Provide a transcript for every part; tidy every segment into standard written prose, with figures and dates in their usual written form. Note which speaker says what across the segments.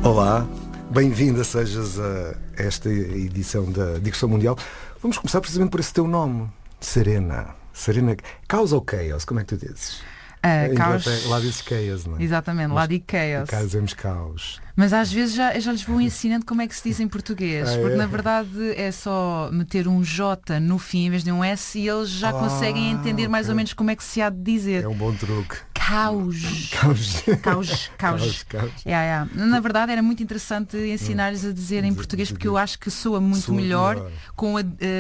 Speaker 1: Olá, bem-vinda sejas a esta edição da Digressão Mundial. Vamos começar precisamente por esse teu nome, Serena. Serena, caos ou chaos? Como é que tu dizes?
Speaker 2: Caos.
Speaker 1: Lá dizes chaos, não é?
Speaker 2: Exatamente, lá digo chaos.
Speaker 1: Cá dizemos caos.
Speaker 2: Mas às vezes já lhes vou ensinando como é que se diz em português, porque na verdade é só meter um J no fim em vez de um S e eles já conseguem entender mais ou menos como é que se há de dizer.
Speaker 1: É um bom truque.
Speaker 2: Caos.
Speaker 1: Caos.
Speaker 2: Na verdade era muito interessante ensinar-lhes a dizer em português, porque eu acho que soa muito melhor com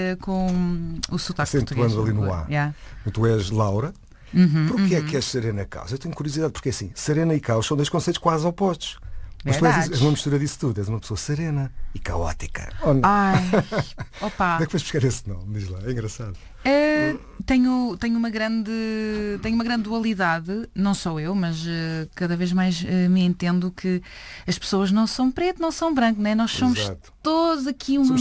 Speaker 2: o sotaque português.
Speaker 1: Acentuando ali no A. Tu és Laura. Porquê é que és Serena Caos? Eu tenho curiosidade, porque assim, Serena e Caos são dois conceitos quase opostos. Mas tu és uma mistura disso tudo, és uma pessoa serena e caótica.
Speaker 2: Ai, opa.
Speaker 1: Como é que vais buscar esse nome? Diz lá, é engraçado.
Speaker 2: Tenho uma grande dualidade, não sou eu, mas cada vez mais me entendo que as pessoas não são preto, não são branco, né? Nós somos todos aqui um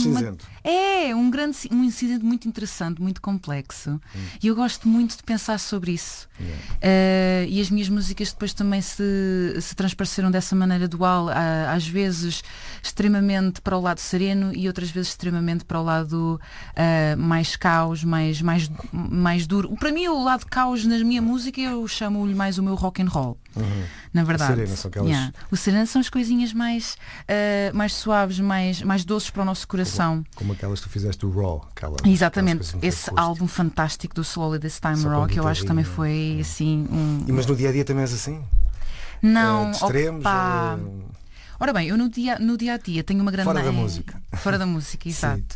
Speaker 2: incidente muito interessante, muito complexo. E eu gosto muito de pensar sobre isso. E as minhas músicas depois também se transpareceram dessa maneira dual, às vezes extremamente para o lado sereno e outras vezes extremamente para o lado mais caos, mais duro. Para mim o lado caos na minha música eu chamo-lhe mais o meu rock and roll. Na verdade.
Speaker 1: Serena, são aquelas...
Speaker 2: O sereno são as coisinhas mais suaves, mais doces para o nosso coração.
Speaker 1: Como aquelas que tu fizeste, o Raw.
Speaker 2: Exatamente. Esse álbum fantástico do Slowly This Time Rock, eu acho que também foi assim
Speaker 1: Mas no dia a dia também és assim?
Speaker 2: Não,
Speaker 1: extremos?
Speaker 2: Ora bem, eu no dia a dia tenho uma grande...
Speaker 1: Fora da música.
Speaker 2: Fora da música, exato.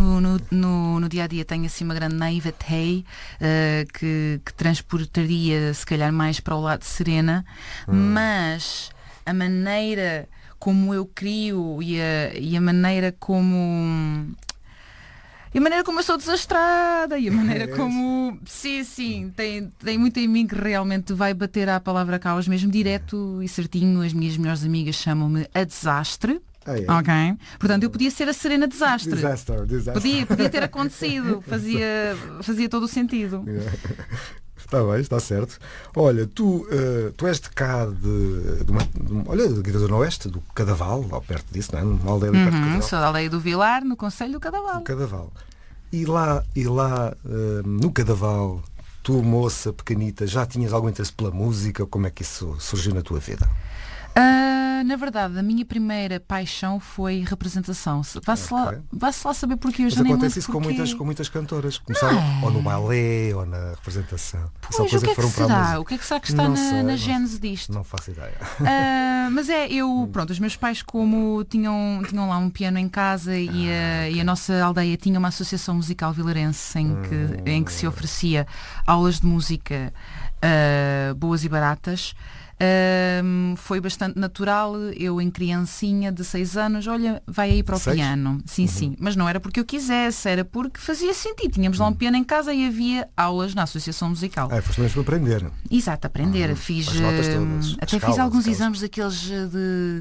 Speaker 2: No dia a dia tenho assim uma grande naivete que transportaria se calhar mais para o lado de serena, mas a maneira como eu crio e a maneira como eu sou desastrada e a maneira como... Sim, tem muito em mim que realmente vai bater à palavra caos mesmo, direto e certinho. As minhas melhores amigas chamam-me a desastre. Ok? Portanto, eu podia ser a Serena Desastre.
Speaker 1: Disaster.
Speaker 2: Podia ter acontecido. Fazia todo o sentido.
Speaker 1: Está bem, está certo. Olha, tu és de cá olha, da Zona Oeste, do Cadaval, ao perto disso, não é? Uma aldeia ali perto do Cadaval.
Speaker 2: Sou da aldeia do Vilar, no concelho do Cadaval.
Speaker 1: E lá no Cadaval, tu, moça pequenita, já tinhas algum interesse pela música? Como é que isso surgiu na tua vida?
Speaker 2: Na verdade, a minha primeira paixão foi representação. Vá-se lá saber porque eu já nem lembro.
Speaker 1: Acontece isso com muitas cantoras. Começaram ou no balé ou na representação.
Speaker 2: Pois, o que é que será? O que é que será que está na gênese disto?
Speaker 1: Não faço ideia.
Speaker 2: Mas os meus pais, como tinham lá um piano em casa e a nossa aldeia tinha uma associação musical vilarense em que se oferecia aulas de música boas e baratas. Foi bastante natural. Eu em criancinha de 6 anos, olha, vai aí para o piano. Sim, mas não era porque eu quisesse, era porque fazia sentido. Tínhamos lá um piano em casa e havia aulas na associação musical.
Speaker 1: Foste mesmo aprender.
Speaker 2: Exato, aprender. Fiz alguns exames daqueles de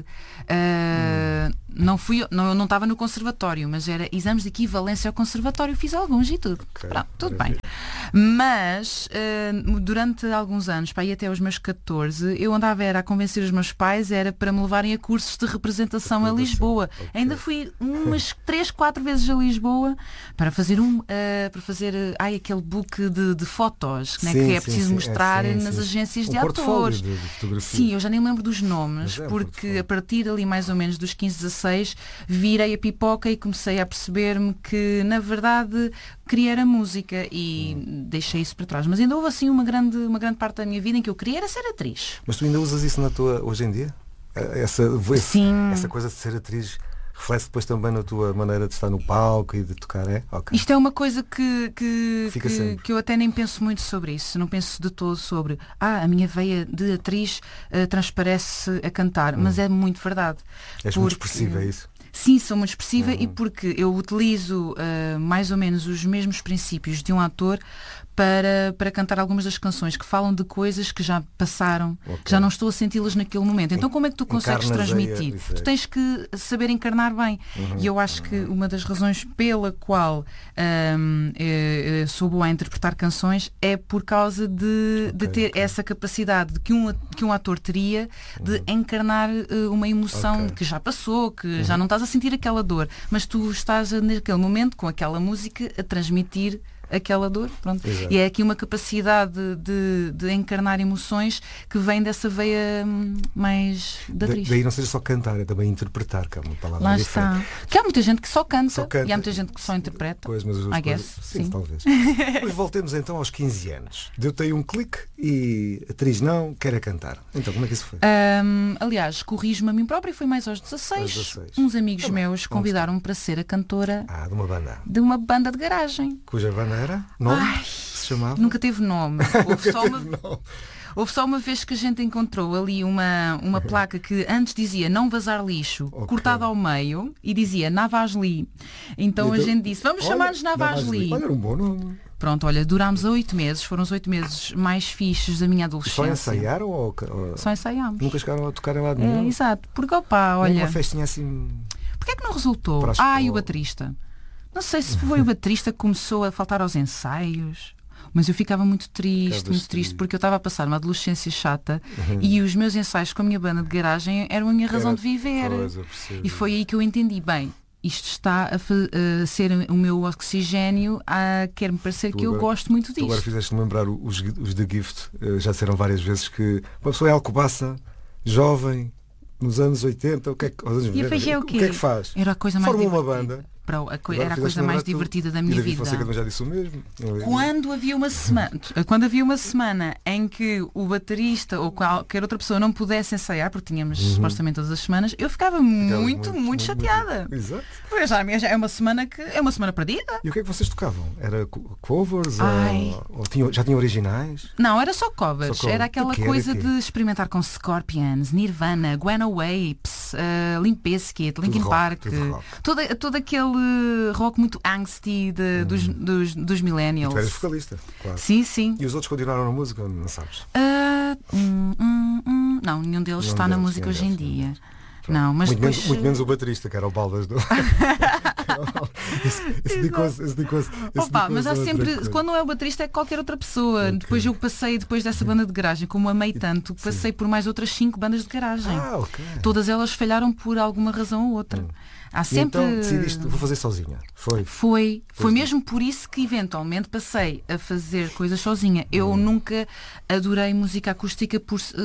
Speaker 2: não estava no conservatório, mas era exames de equivalência ao conservatório, fiz alguns e tudo. Pronto, tudo bem. Mas durante alguns anos, para ir até aos meus 14, eu andava a convencer os meus pais para me levarem a cursos de representação a Lisboa. Ainda fui umas 3, 4 vezes a Lisboa para fazer aquele book de fotos, né, que é preciso mostrar nas agências de atores.
Speaker 1: De
Speaker 2: sim, eu já nem lembro dos nomes, porque a partir ali mais ou menos dos 15, 16, virei a pipoca e comecei a perceber-me que na verdade queria era música e deixei isso para trás. Mas ainda houve assim uma grande parte da minha vida em que eu queria era ser atriz.
Speaker 1: Mas tu ainda usas isso hoje em dia? Essa coisa de ser atriz reflete depois também na tua maneira de estar no palco e de tocar, Okay.
Speaker 2: Isto é uma coisa que eu até nem penso muito sobre isso. Não penso de todo sobre a minha veia de atriz transparece a cantar. Mas é muito verdade.
Speaker 1: És muito expressiva, é isso?
Speaker 2: Sim, sou muito expressiva e porque eu utilizo mais ou menos os mesmos princípios de um ator para cantar algumas das canções que falam de coisas que já passaram, já não estou a senti-las naquele momento. Então como é que tu consegues transmitir? Tu tens que saber encarnar bem. E eu acho que uma das razões pela qual sou boa a interpretar canções é por causa de ter essa capacidade que um ator teria de encarnar uma emoção que já passou, que já não estás a sentir aquela dor, mas tu estás naquele momento com aquela música a transmitir aquela dor, pronto. E é aqui uma capacidade de encarnar emoções que vem dessa veia mais da atriz.
Speaker 1: Daí não seja só cantar, é também interpretar, que é uma palavra
Speaker 2: lá
Speaker 1: diferente.
Speaker 2: Está. Que há muita gente que só canta e há muita gente que só interpreta.
Speaker 1: Pois, mas
Speaker 2: I guess,
Speaker 1: sim, talvez. Mas voltemos então aos 15 anos. Deu-te aí um clique e a atriz não quer é cantar. Então, como é que isso foi?
Speaker 2: Aliás, corrijo-me a mim própria, foi mais aos 16. Uns amigos meus convidaram-me para ser a cantora
Speaker 1: de uma banda.
Speaker 2: De uma banda de garagem.
Speaker 1: Cuja banda era? Nome? Se chamava?
Speaker 2: Nunca teve nome. Houve só uma vez que a gente encontrou ali uma placa que antes dizia não vazar lixo, cortada ao meio, e dizia Navasli. Então a gente disse, vamos chamar-nos Navasli.
Speaker 1: Olha, era um bom nome.
Speaker 2: Pronto, olha, durámos 8 meses, foram os 8 meses mais fixes da minha adolescência.
Speaker 1: Só ensaiaram ou...
Speaker 2: Só ensaiámos.
Speaker 1: Nunca chegaram a tocar em lado nenhum?
Speaker 2: Exato, porque olha...
Speaker 1: Uma festinha assim...
Speaker 2: Porquê é que não resultou? E o baterista? Não sei se foi o baterista que começou a faltar aos ensaios, mas eu ficava muito triste, porque eu estava a passar uma adolescência chata e os meus ensaios com a minha banda de garagem eram a minha razão de viver. E foi aí que eu entendi, bem, isto está a ser o meu oxigénio, quer-me parecer que eu gosto muito disto.
Speaker 1: Agora fizeste-me lembrar os The Gift, já disseram várias vezes que uma pessoa é Alcobaça, jovem, nos anos 80, o que é que faz?
Speaker 2: Era a coisa mais
Speaker 1: Forma uma banda.
Speaker 2: Era a coisa mais divertida da minha vida.
Speaker 1: Você já disse o mesmo.
Speaker 2: Quando havia uma semana em que o baterista ou qualquer outra pessoa não pudesse ensaiar, porque tínhamos supostamente todas as semanas, eu ficava muito chateada.
Speaker 1: Exato.
Speaker 2: Pois já é uma semana perdida.
Speaker 1: E o que é que vocês tocavam? Era covers? Ou já tinham originais?
Speaker 2: Não, era só covers. Era aquela coisa de experimentar com Scorpions, Nirvana, Gwen Apes, Limp Bizkit, Linkin Park, todo aquele rock muito angsty dos millennials.
Speaker 1: Tu eras vocalista, claro.
Speaker 2: Sim.
Speaker 1: E os outros continuaram na música, não sabes?
Speaker 2: Não, nenhum deles está na música hoje em dia. Não, mas
Speaker 1: muito menos o baterista, que era o Baldas do...
Speaker 2: mas há sempre, quando não é o baterista é qualquer outra pessoa. Depois eu passei, depois dessa banda de garagem, como amei tanto, passei por mais outras 5 bandas de garagem. Todas elas falharam por alguma razão ou outra. Há sempre...
Speaker 1: Então decidiste, vou fazer sozinha.
Speaker 2: Foi mesmo por isso que eventualmente passei a fazer coisas sozinha. Eu nunca adorei música acústica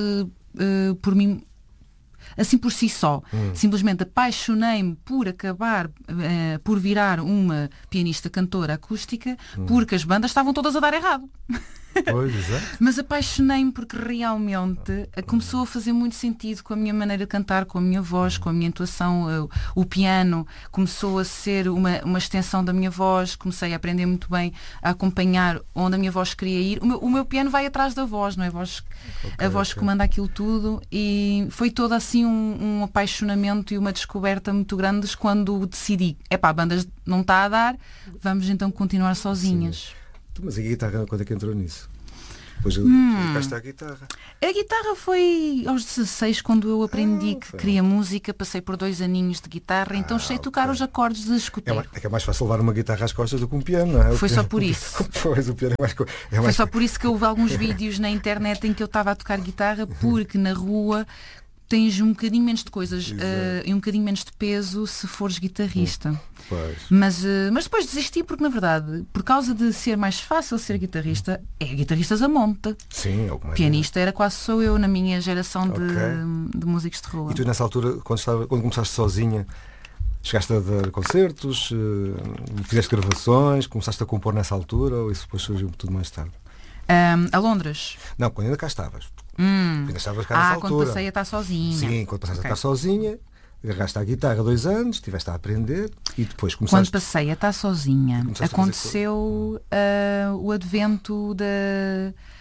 Speaker 2: por mim, assim por si só. Simplesmente apaixonei-me por acabar por virar uma pianista cantora acústica porque as bandas estavam todas a dar errado.
Speaker 1: Pois, exato.
Speaker 2: Mas apaixonei-me porque realmente começou a fazer muito sentido com a minha maneira de cantar, com a minha voz, com a minha intuação. O piano começou a ser uma extensão da minha voz. Comecei a aprender muito bem a acompanhar onde a minha voz queria ir. O meu piano vai atrás da voz, não é? A voz que manda aquilo tudo. E foi todo assim um apaixonamento e uma descoberta muito grandes quando decidi, bandas não está a dar, vamos então continuar sozinhas.
Speaker 1: Sim. Mas a guitarra, quando é que entrou nisso? Depois cá está a guitarra.
Speaker 2: A guitarra foi aos 16, quando eu aprendi que queria música. Passei por 2 aninhos de guitarra, então sei tocar os acordes de escuteiro.
Speaker 1: É que é mais fácil levar uma guitarra às costas do que um piano, não é?
Speaker 2: Foi só por isso.
Speaker 1: Pois, o piano é mais...
Speaker 2: Foi só por isso que houve alguns vídeos na internet em que eu estava a tocar guitarra, porque na rua tens um bocadinho menos de coisas e um bocadinho menos de peso se fores guitarrista. Mas depois desisti porque, na verdade, por causa de ser mais fácil ser guitarrista, é guitarristas a monte.
Speaker 1: Sim,
Speaker 2: pianista era quase sou eu na minha geração de músicos de rua.
Speaker 1: E tu nessa altura, quando começaste sozinha, chegaste a dar concertos, fizeste gravações, começaste a compor nessa altura, ou isso depois surgiu tudo mais tarde?
Speaker 2: A Londres?
Speaker 1: Não, quando ainda cá estavas. Ainda estavas cá nessa altura.
Speaker 2: Quando passei a estar sozinha.
Speaker 1: Sim, quando passaste a estar sozinha, agarraste a guitarra 2 anos, estiveste a aprender e depois começaste...
Speaker 2: Quando passei a estar sozinha, aconteceu o advento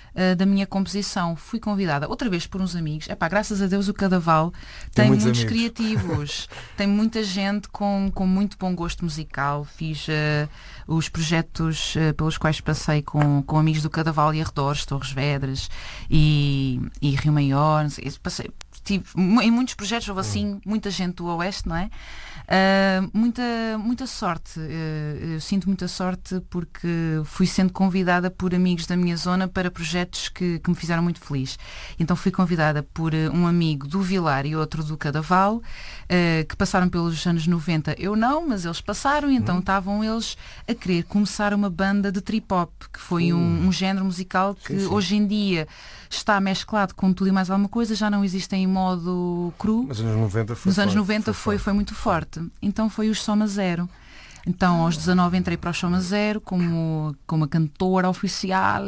Speaker 2: da minha composição. Fui convidada outra vez por uns amigos. Graças a Deus o Cadaval tem muitos criativos, tem muita gente com muito bom gosto musical. Fiz os projetos pelos quais passei com amigos do Cadaval e arredores, Torres Vedras e Rio Maior. Em muitos projetos houve assim muita gente do Oeste, não é? Muita sorte. Eu sinto muita sorte porque fui sendo convidada por amigos da minha zona para projetos que me fizeram muito feliz. Então fui convidada por um amigo do Vilar e outro do Cadaval, que passaram pelos anos 90. Eu não, mas eles passaram, e então estavam eles a querer começar uma banda de trip-hop, que foi um género musical que hoje em dia está mesclado com tudo e mais alguma coisa, já não existe em modo cru.
Speaker 1: Mas nos anos 90
Speaker 2: foi muito forte. Então foi os Soma Zero. Então aos 19 entrei para o Soma Zero como a cantora oficial.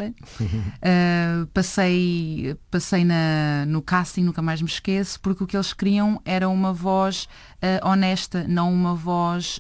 Speaker 2: Passei no casting, nunca mais me esqueço, porque o que eles queriam era uma voz honesta, não uma voz...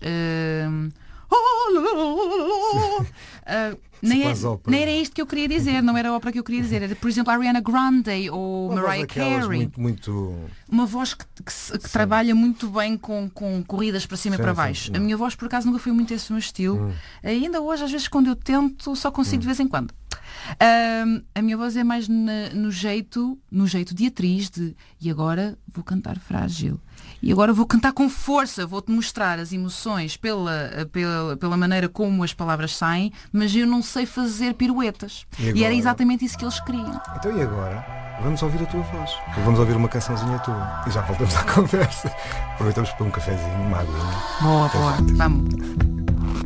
Speaker 2: nem era isto que eu queria dizer, não era a ópera que eu queria dizer. Era, por exemplo, a Ariana Grande ou
Speaker 1: uma
Speaker 2: Mariah Carey. Uma voz que trabalha muito bem com corridas para cima e para baixo. A minha voz, por acaso, nunca foi muito esse o meu estilo. Ainda hoje, às vezes, quando eu tento, só consigo de vez em quando. A minha voz é mais no jeito de atriz, e agora vou cantar frágil. E agora vou cantar com força, vou-te mostrar as emoções pela maneira como as palavras saem, mas eu não sei fazer piruetas. E era exatamente isso que eles queriam.
Speaker 1: Então e agora? Vamos ouvir a tua voz. Vamos ouvir uma cançãozinha tua. E já voltamos à conversa. Aproveitamos para um cafezinho, uma aguinha.
Speaker 2: Boa, vamos.